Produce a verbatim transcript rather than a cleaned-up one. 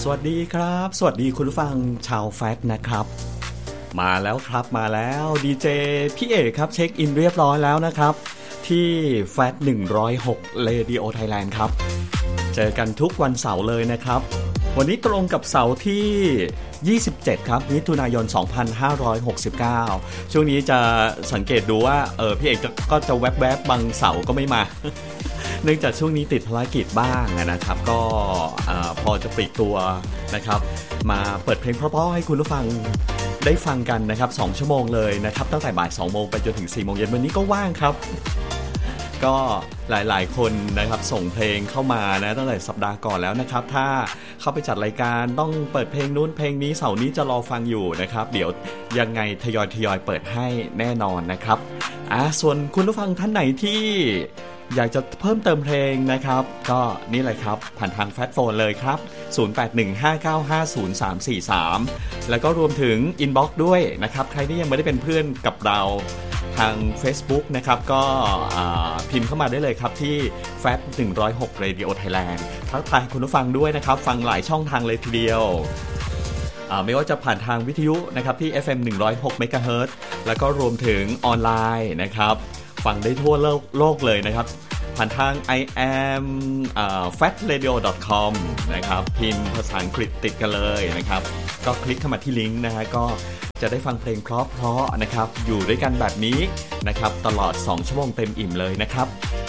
สวัสดีครับสวัสดีคุณผู้ฟังชาวแฟตนะครับมาแล้วครับมาแล้วดีเจพี่เอกครับเช็คอินเรียบร้อยแล้วนะครับที่แฟตหนึ่งร้อยหก Radio Thailand ครับเจอกันทุกวันเสาร์เลยนะครับวันนี้ตรงกับเสาร์ที่ยี่สิบเจ็ดครับมิถุนายนสองพันห้าร้อยหกสิบเก้าช่วงนี้จะสังเกตดูว่าเออพี่เอกก็จะแวบๆบบางเสาร์ก็ไม่มาเนื่องจากช่วงนี้ติดภารกิจบ้างนะครับก็พอจะปลีกตัวนะครับมาเปิดเพลงเพราะๆให้คุณผู้ฟังได้ฟังกันนะครับสองชั่วโมงเลยนะครับตั้งแต่บ่ายสองโมงไปจนถึงสี่โมงเย็นวันนี้ก็ว่างครับก็หลายๆคนนะครับส่งเพลงเข้ามานะตั้งแต่สัปดาห์ก่อนแล้วนะครับถ้าเข้าไปจัดรายการต้องเปิดเพลงนู้นเพลงนี้เสาร์นี้จะรอฟังอยู่นะครับเดี๋ยวยังไงทยอยทยอยเปิดให้แน่นอนนะครับอ่ะส่วนคุณผู้ฟังท่านไหนที่อยากจะเพิ่มเติมเพลงนะครับก็นี่เลยครับผ่านทางแฟลชโฟนเลยครับศูนย์ แปด หนึ่ง ห้า เก้า ห้า ศูนย์ สาม สี่ สามแล้วก็รวมถึงอินบ็อกซ์ด้วยนะครับใครที่ยังไม่ได้เป็นเพื่อนกับเราทาง Facebook นะครับก็พิมพ์เข้ามาได้เลยครับที่ แฟต หนึ่งร้อยหก Radio Thailand ทักทายคุณผู้ฟังด้วยนะครับฟังหลายช่องทางเลยทีเดียวไม่ว่าจะผ่านทางวิทยุนะครับที่ เอฟ เอ็ม หนึ่งร้อยหก เมกะเฮิรตซ์ แล้วก็รวมถึงออนไลน์นะครับฟังได้ทั่วโลกโลกเลยนะครับผ่านทาง ไอ แอม แฟต เรดิโอ ดอท คอม นะครับพิมพ์ภาษาอังกฤษติดกันเลยนะครับก็คลิกเข้ามาที่ลิงก์นะฮะก็จะได้ฟังเพลงเพราะๆนะครับอยู่ด้วยกันแบบนี้นะครับตลอดสองชั่วโมงเต็มอิ่มเลยนะครับ